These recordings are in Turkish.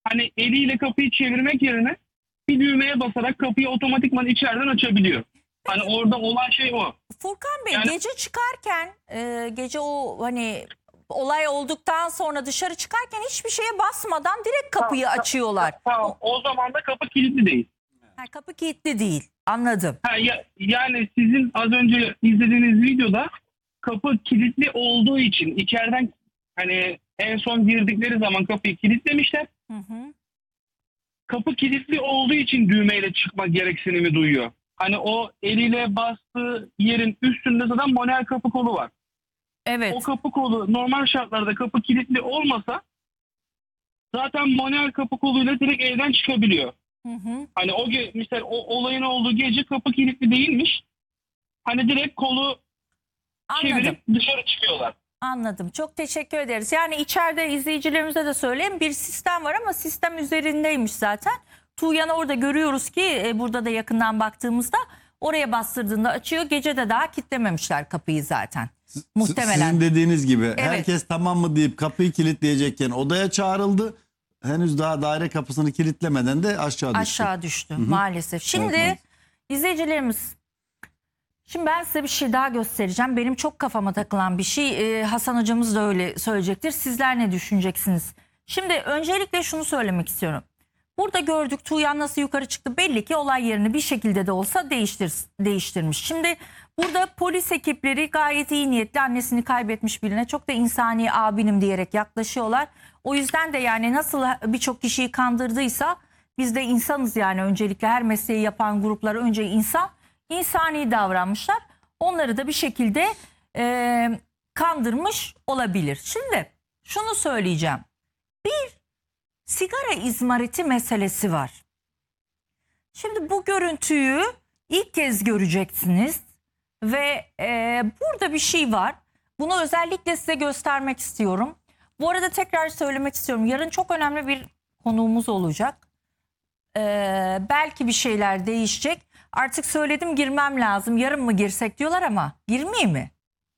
hani eliyle kapıyı çevirmek yerine bir düğmeye basarak kapıyı otomatikman içeriden açabiliyor. Hani orada olan şey o. Furkan Bey, Yani- gece çıkarken gece o hani olay olduktan sonra dışarı çıkarken hiçbir şeye basmadan direkt kapıyı açıyorlar. Tamam, o zaman da kapı kilitli değil. Ha, kapı kilitli değil. Anladım. Yani sizin az önce izlediğiniz videoda kapı kilitli olduğu için içeriden hani en son girdikleri zaman kapıyı kilitlemişler. Hı hı. Kapı kilitli olduğu için düğmeyle çıkmak gereksinimi duyuyor. Hani o eliyle bastığı yerin üstünde zaten manuel kapı kolu var. Evet. O kapı kolu normal şartlarda kapı kilitli olmasa zaten manuel kapı koluyla direkt evden çıkabiliyor. Hı hı. Hani mesela o olayın olduğu gece kapı kilitli değilmiş. Hani direkt kolu Anladım. çevirip dışarı çıkıyorlar. Anladım. Çok teşekkür ederiz. Yani içeride izleyicilerimize de söyleyeyim, bir sistem var ama sistem üzerindeymiş zaten. Tuğyan'ı orada görüyoruz ki burada da yakından baktığımızda oraya bastırdığında açıyor. Gece de daha kilitlememişler kapıyı zaten. Muhtemelen. Sizin dediğiniz gibi herkes tamam mı deyip kapıyı kilitleyecekken odaya çağrıldı. Henüz daha daire kapısını kilitlemeden de aşağı düştü. Aşağı düştü maalesef. Şimdi Evet. izleyicilerimiz, şimdi ben size bir şey daha göstereceğim. Benim çok kafama takılan bir şey. Hasan hocamız da öyle söyleyecektir. Sizler ne düşüneceksiniz? Şimdi öncelikle şunu söylemek istiyorum. Burada gördük Tuğyan nasıl yukarı çıktı. Belli ki olay yerini bir şekilde de olsa değiştirmiş. Şimdi burada polis ekipleri gayet iyi niyetli, annesini kaybetmiş birine çok da insani abinim diyerek yaklaşıyorlar. O yüzden de yani nasıl birçok kişiyi kandırdıysa biz de insanız yani, öncelikle her mesleği yapan gruplar önce insani davranmışlar. Onları da bir şekilde kandırmış olabilir. Şimdi şunu söyleyeceğim. Bir sigara izmariti meselesi var. Şimdi bu görüntüyü ilk kez göreceksiniz ve burada bir şey var. Bunu özellikle size göstermek istiyorum. Bu arada tekrar söylemek istiyorum. Yarın çok önemli bir konuğumuz olacak. Belki bir şeyler değişecek. Artık söyledim, girmem lazım. Yarın mı girsek diyorlar ama girmeyeyim mi?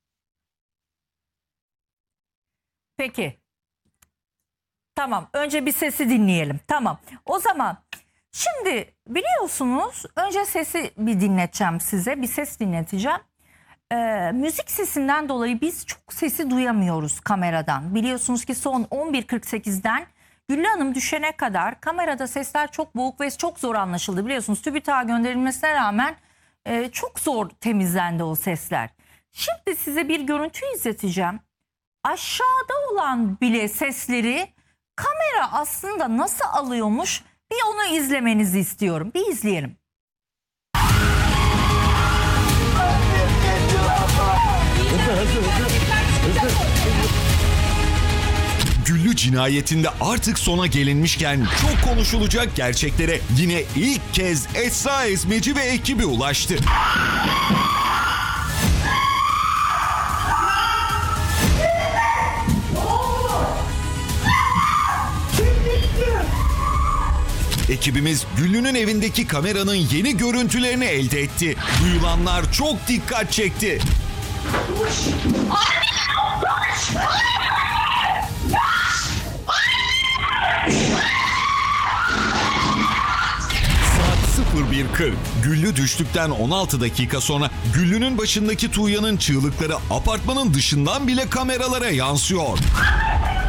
Peki. Tamam. Önce bir sesi dinleyelim. Tamam. O zaman şimdi biliyorsunuz önce sesi bir dinleteceğim size. Bir ses dinleteceğim. Müzik sesinden dolayı biz çok sesi duyamıyoruz kameradan. Biliyorsunuz ki son 11.48'den Güllü Hanım düşene kadar kamerada sesler çok boğuk ve çok zor anlaşıldı. Biliyorsunuz TÜBİTAK'a gönderilmesine rağmen çok zor temizlendi o sesler. Şimdi size bir görüntü izleteceğim. Aşağıda olan bile sesleri kamera aslında nasıl alıyormuş, bir onu izlemenizi istiyorum. Bir izleyelim. Güllü cinayetinde artık sona gelinmişken çok konuşulacak gerçeklere yine ilk kez Esra Ezmeci ve ekibi ulaştı. Ekibimiz Güllü'nün evindeki kameranın yeni görüntülerini elde etti. Duyulanlar çok dikkat çekti. Saat 01.40. Güllü düştükten 16 dakika sonra Güllü'nün başındaki Tuğyan'ın çığlıkları apartmanın dışından bile kameralara yansıyor.